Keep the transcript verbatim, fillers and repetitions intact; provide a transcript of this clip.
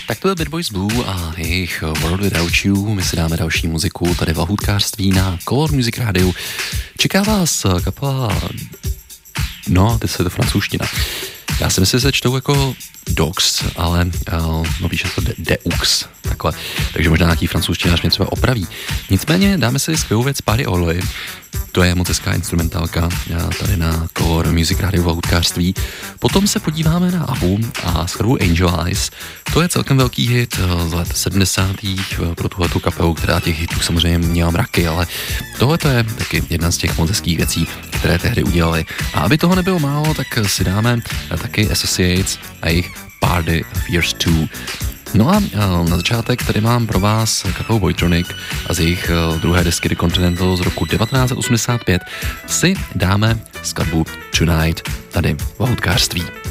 Tak to je Bad Boys Blue a jejich World Without You. My si dáme další muziku tady v lahůdkářství na Color Music Radio. Čeká vás kapela, no, teď se to francouzština. Já si myslím, že se čtou jako Dogs, ale uh, no píše to de- Deux, takhle. Takže možná nějaký francouzštinař mě třeba opraví. Nicméně dáme si skvělou věc Party Orly. To je moc hezká instrumentálka tady na Color Music Radio v lahůdkářství. Potom se podíváme na album a skladbu Angel Eyes. To je celkem velký hit z let sedmdesátých pro tuhletu kapelu, která těch hitů samozřejmě měla mraky, ale tohle to je taky jedna z těch moc hezkých věcí, které tehdy udělali. A aby toho nebylo málo, tak si dáme taky Associates a jejich Party Fears two. No a na začátek tady mám pro vás kapelu Boytronic a z jejich druhé desky The Continental z roku devatenáct osmdesát pět si dáme skladbu Tonight tady v lahůdkářství.